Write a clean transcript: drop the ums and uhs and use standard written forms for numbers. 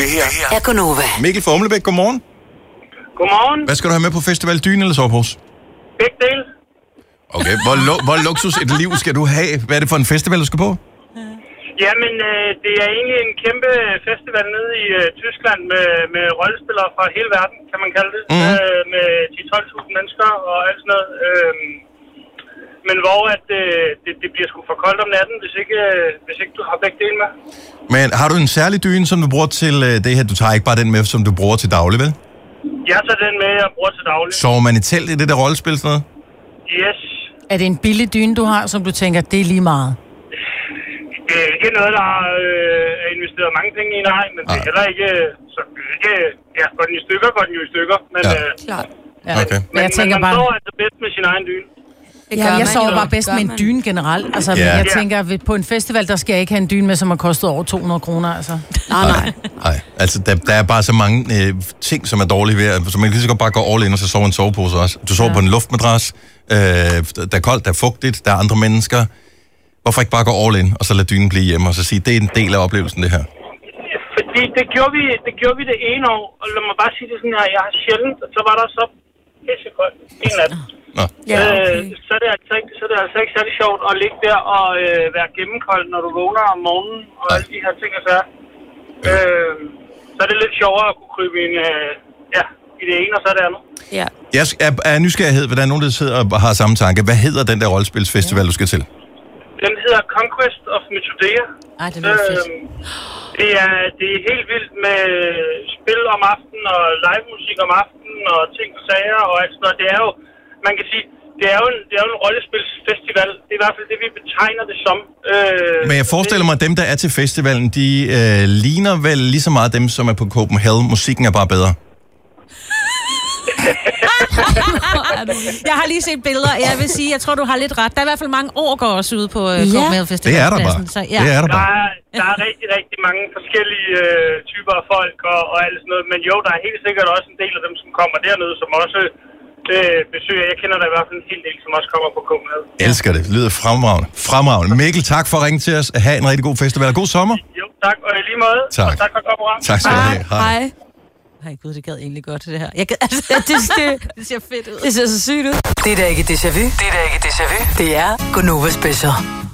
her er Gonova. Mikkel fra Humlebæk, godmorgen. Godmorgen. Hvad skal du have med på festival? Dyne eller sovepose? Begge dele. Okay, hvor luksus et liv skal du have? Hvad er det for en festival, du skal på? Jamen, det er egentlig en kæmpe festival nede i Tyskland med rollespillere fra hele verden, kan man kalde det. Med 10-12.000 mennesker og alt sådan noget. Men hvor at, det bliver sgu for koldt om natten, hvis ikke du har begge dele med. Men har du en særlig dyne, som du bruger til det her? Du tager ikke bare den med, som du bruger til daglig, vel? Jeg tager den med, jeg bruger til daglig. Sover man i telt i det der rollespil sådan noget? Yes. Er det en billig dyne, du har, som du tænker, det er lige meget? Det er ikke noget, der er investeret mange penge i, nej, men det er heller ikke... Så ikke ja, går den jo i stykker, men... Klart. Ja. Okay. Men jeg tænker man bare... sover altså bedst med sin egen dyne. Ja, jeg sover bare bedst med en dyne generelt. Altså, men jeg tænker, på en festival, der skal jeg ikke have en dyne med, som har kostet over 200 kroner, altså. Nej, altså der er bare så mange ting, som er dårlige ved, så man kan lige så godt bare gå all in, og så sove en sovepose også. Du sover på en luftmadras, der er koldt, der er fugtigt, der er andre mennesker. Hvorfor ikke bare gå all in, og så lade dynen blive hjemme, og så sige, det er en del af oplevelsen, det her? Fordi det gjorde vi det ene år, og lad mig bare sige det sådan her, jeg har sjældent, så var der så pissekoldt en nat. Så er det altså ikke særlig sjovt at ligge der og være gennemkold, når du vågner om morgenen, og alle de her ting og sager. Så er det lidt sjovere at kunne krybe ind i det ene, og så er det andet. Ja. Jeg er nysgerrighed, hvad der er nogen, der sidder og har samme tanke. Hvad hedder den der rollespilsfestival, du skal til? Den hedder Conquest of Mythodea. Ej, det er fedt. Det er helt vildt med spil om aftenen og live musik om aftenen og ting og sager og alt sådan noget. Det er jo, man kan sige, det er jo en rollespilsfestival. Det er i hvert fald det, vi betegner det som. Men jeg forestiller mig, at dem, der er til festivalen, de ligner vel lige så meget dem, som er på Copenhagen. Musikken er bare bedre. Jeg har lige set billeder, og jeg vil sige, jeg tror, du har lidt ret. Der er i hvert fald mange orker også ude på Copenhagen Festival. Det er der bare. Så, ja. Det er der bare. Der er rigtig, rigtig mange forskellige typer af folk og alt sådan noget. Men jo, der er helt sikkert også en del af dem, som kommer dernede, som også besøger. Jeg kender der i hvert fald en hel del, som også kommer på Copenhagen. Elsker det. Lyder fremragende. Fremragende. Mikkel, tak for at ringe til os. Ha' en rigtig god festival. God sommer. Jo, tak. Og i lige måde. Tak. Og tak for at komme program. Tak skal du have. Hej. Ej gud, det gad egentlig godt det her. Det ser fedt ud. Det ser så sygt ud. Det er da ikke déjà vu. Det er Gonova Special.